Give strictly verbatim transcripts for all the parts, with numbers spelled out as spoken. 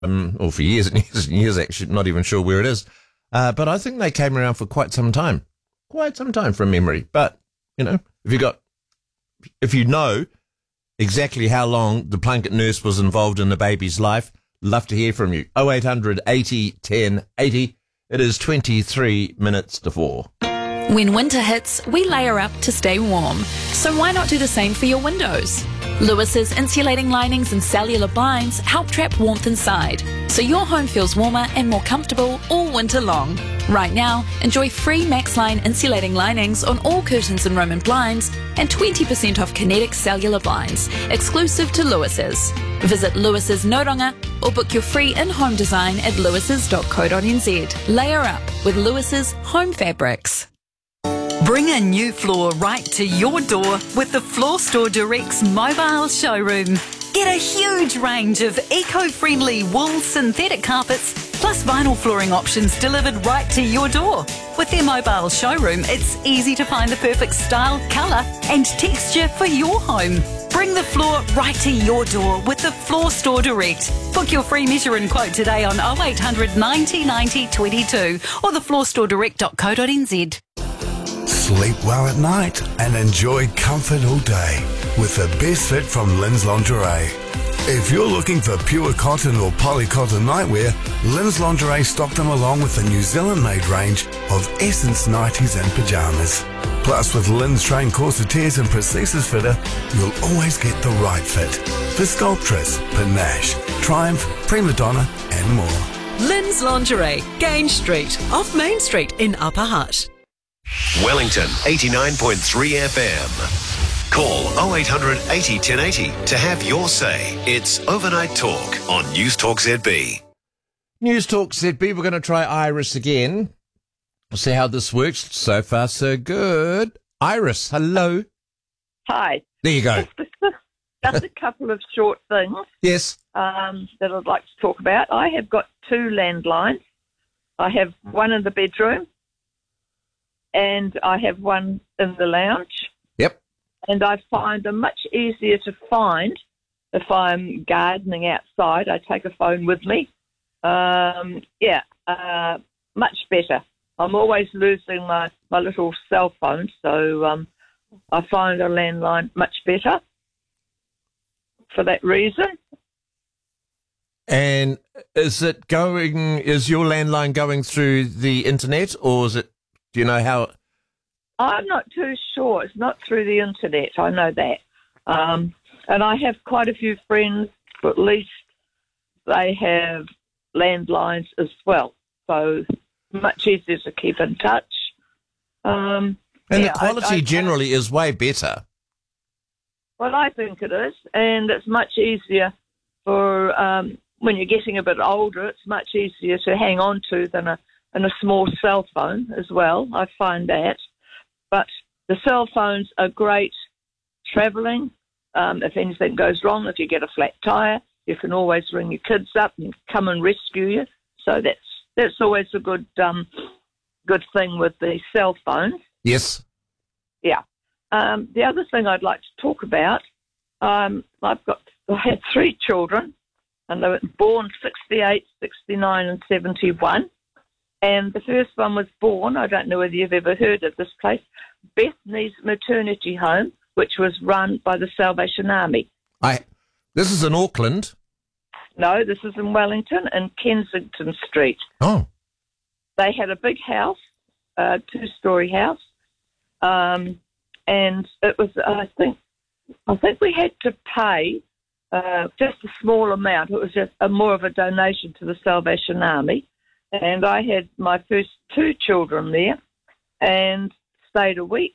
um, or for years and years and years, actually, not even sure where it is. Uh, but I think they came around for quite some time, quite some time from memory. But, you know, if you got, if you know exactly how long the Plunkett nurse was involved in the baby's life, love to hear from you. oh eight hundred eighty ten eighty. It is twenty-three minutes to four. When winter hits, we layer up to stay warm. So why not do the same for your windows? Lewis's insulating linings and cellular blinds help trap warmth inside, so your home feels warmer and more comfortable all winter long. Right now, enjoy free MaxLine insulating linings on all curtains and Roman blinds and twenty percent off Kinetic cellular blinds, exclusive to Lewis's. Visit Lewis's Noronga or book your free in-home design at lewises dot co dot n z. Layer up with Lewis's Home Fabrics. Bring a new floor right to your door with the Floor Store Direct's mobile showroom. Get a huge range of eco-friendly wool synthetic carpets plus vinyl flooring options delivered right to your door. With their mobile showroom, it's easy to find the perfect style, colour and texture for your home. Bring the floor right to your door with the Floor Store Direct. Book your free measure and quote today on oh eight hundred ninety ninety twenty-two or the floor store direct dot co dot n z. Sleep well at night and enjoy comfort all day with the best fit from Lynn's Lingerie. If you're looking for pure cotton or polycotton nightwear, Lynn's Lingerie stocked them along with a New Zealand-made range of Essence nighties and pyjamas. Plus, with Lynn's trained corsetiers and prosthesis fitter, you'll always get the right fit for Sculptress, Panache, Triumph, Prima Donna and more. Lynn's Lingerie, Grange Street, off Main Street in Upper Hutt. Wellington eighty-nine point three F M. Call oh eight hundred eighty ten eighty to have your say. It's Overnight Talk on News Talk Z B. News Talk Z B, we're going to try Iris again. We'll see how this works. So far, so good. Iris, hello. Hi. There you go. Just a couple of short things Yes. um, that I'd like to talk about. I have got two landlines. I have one in the bedroom and I have one in the lounge. Yep. And I find them much easier to find if I'm gardening outside. I take a phone with me. Um, yeah, uh, much better. I'm always losing my, my little cell phone, so um, I find a landline much better for that reason. And is it going, is your landline going through the internet or is it, do you know how? I'm not too sure. It's not through the internet. I know that. Um, and I have quite a few friends, but at least they have landlines as well. So much easier to keep in touch. Um, and yeah, the quality I, I, generally is way better. Well, I think it is. And it's much easier for, um, when you're getting a bit older, it's much easier to hang on to than a, and a small cell phone as well. I find that. But the cell phones are great travelling. Um, if anything goes wrong, if you get a flat tyre, you can always ring your kids up and come and rescue you. So that's that's always a good um, good thing with the cell phones. Yes. Yeah. Um, the other thing I'd like to talk about, um, I've got I had three children, and they were born sixty-eight, sixty-nine, and seventy-one. And the first one was born, I don't know whether you've ever heard of this place, Bethany's Maternity Home, which was run by the Salvation Army. I. This is in Auckland. No, this is in Wellington and Kensington Street. Oh. They had a big house, a two-storey house, um, and it was, I think, I think we had to pay uh, just a small amount. It was just a, more of a donation to the Salvation Army. And I had my first two children there and stayed a week.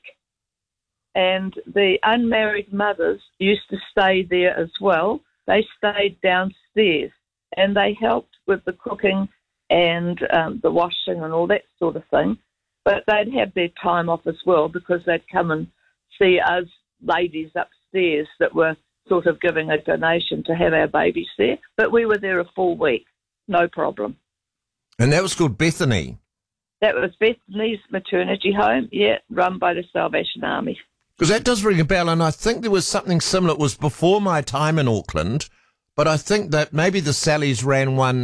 And the unmarried mothers used to stay there as well. They stayed downstairs and they helped with the cooking and um, the washing and all that sort of thing. But they'd have their time off as well because they'd come and see us ladies upstairs that were sort of giving a donation to have our babies there. But we were there a full week, no problem. And that was called Bethany. That was Bethany's Maternity Home, yeah, run by the Salvation Army. Because that does ring a bell, and I think there was something similar. It was before my time in Auckland, But I think that maybe the Sallies ran one